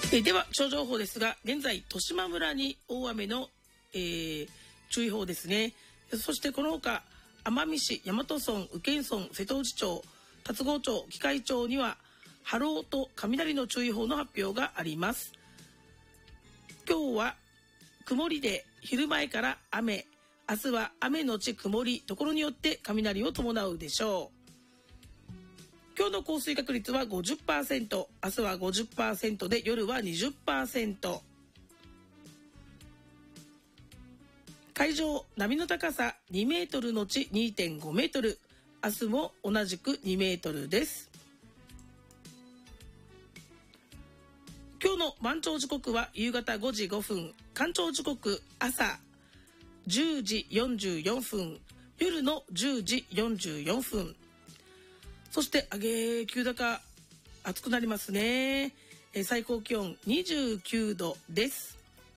では気象情報ですが、現在十島村に大雨の、注意報ですね。そしてこの他奄美市、大和村、宇検村、瀬戸内町、龍郷町、喜界町には波浪と雷の注意報の発表があります。今日は曇りで昼前から雨、明日は雨のち曇り、ところによって雷を伴うでしょう。今日の降水確率は 50%、明日は 50% で夜は 20%。海上、波の高さ2メートルのち 2.5 メートル、明日も同じく2メートルです。今日の満潮時刻は夕方5時5分、干潮時刻朝10時44分、夜の10時44分。そして急高暑くなりますね。最高気温29度です。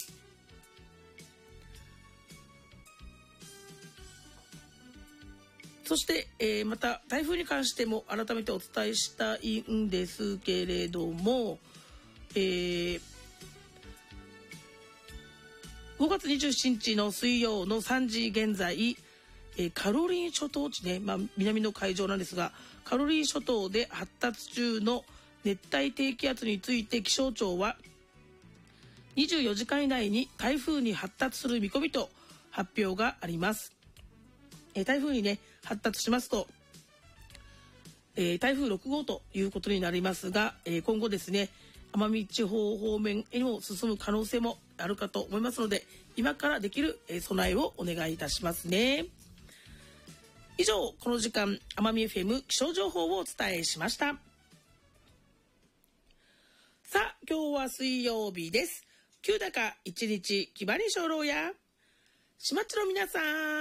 そして、また台風に関しても改めてお伝えしたいんですけれども、5月27日の水曜の3時現在、カロリー諸島地ね、南の海上なんですが、カロリー諸島で発達中の熱帯低気圧について気象庁は24時間以内に台風に発達する見込みと発表があります。台風にね発達しますと、台風6号ということになりますが、今後ですね奄美地方方面へも進む可能性もあるかと思いますので、今からできる備えをお願いいたしますね。以上、この時間奄美 FM 気象情報をお伝えしました。さあ、今日は水曜日です。急高一日気張り精霊や島っちの皆さん、